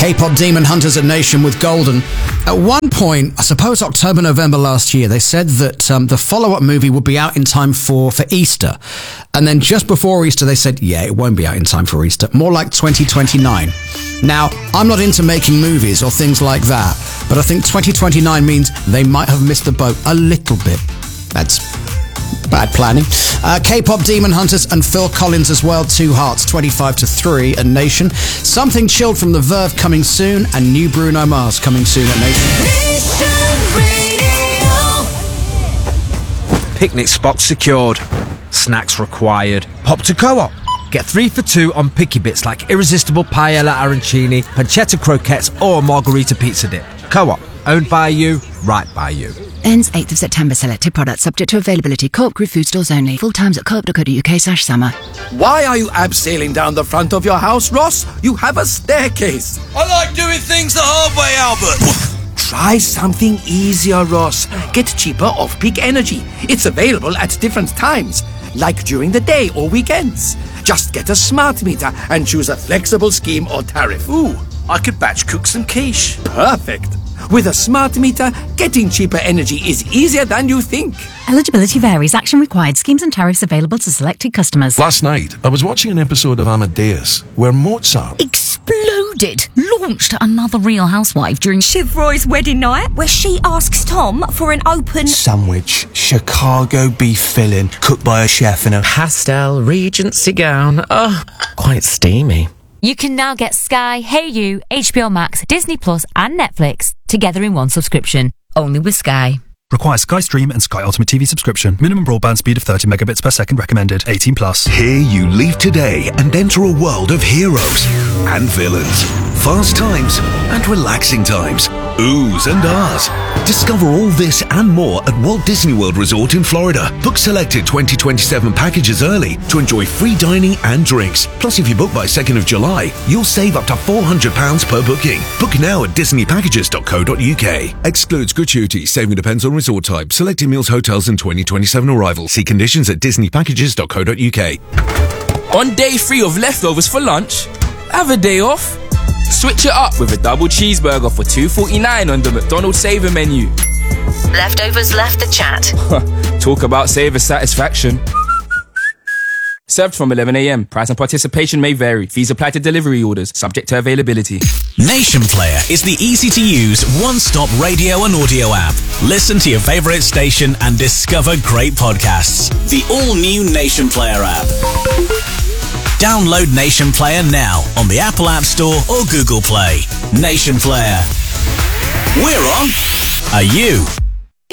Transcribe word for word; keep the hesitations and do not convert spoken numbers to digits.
K-pop Demon Hunters at Nation with Golden. At one point, I suppose October, November last year, they said that um, the follow-up movie would be out in time for, for Easter. And then just before Easter, they said, yeah, it won't be out in time for Easter. More like twenty twenty-nine. Now, I'm not into making movies or things like that, but I think twenty twenty-nine means they might have missed the boat a little bit. That's bad planning. Uh, K-pop Demon Hunters and Phil Collins as well. Two Hearts, twenty-five to three at Nation. Something Chilled from The Verve coming soon, and new Bruno Mars coming soon at Nation. Nation Radio. Picnic spots secured. Snacks required. Pop to Co-op. Get three for two on picky bits like irresistible paella arancini, pancetta croquettes, or margarita pizza dip. Co-op. Owned by you, right by you. Ends eighth of September. Selected products subject to availability. Co-op Group food stores only. Full times at co-op dot co dot uk slash summer. Why are you abseiling down the front of your house, Ross? You have a staircase. I like doing things the hard way, Albert. Try something easier, Ross. Get cheaper off-peak energy. It's available at different times, like during the day or weekends. Just get a smart meter and choose a flexible scheme or tariff. Ooh, I could batch cook some quiche. Perfect. With a smart meter, getting cheaper energy is easier than you think. Eligibility varies. Action required. Schemes and tariffs available to selected customers. Last night, I was watching an episode of Amadeus where Mozart exploded, launched another Real Housewife during Shiv Roy's wedding night, where she asks Tom for an open sandwich, Chicago beef filling, cooked by a chef in a pastel Regency gown. Oh, quite steamy. You can now get Sky, Hey You, H B O Max, Disney Plus and Netflix together in one subscription. Only with Sky. Requires Sky Stream and Sky Ultimate T V subscription. Minimum broadband speed of thirty megabits per second recommended. eighteen plus. Here you leave today and enter a world of heroes and villains, fast times and relaxing times, oohs and ahs. Discover all this and more at Walt Disney World Resort in Florida. Book selected twenty twenty-seven packages early to enjoy free dining and drinks. Plus, if you book by second of July, you'll save up to four hundred pounds per booking. Book now at disney packages dot co dot uk. Excludes gratuity. Saving depends on resort type. Selected meals, hotels and twenty twenty-seven arrival. See conditions at disney packages dot co dot uk. On day three of leftovers for lunch, have a day off. Switch it up with a double cheeseburger for two forty-nine on the McDonald's Saver menu. Leftovers left the chat. Talk about Saver satisfaction. Served from eleven a.m. Price and participation may vary. Fees apply to delivery orders, subject to availability. Nation Player is the easy-to-use, one-stop radio and audio app. Listen to your favourite station and discover great podcasts. The all-new Nation Player app. Download Nation Player now on the Apple App Store or Google Play. Nation Player. We're on. Are you?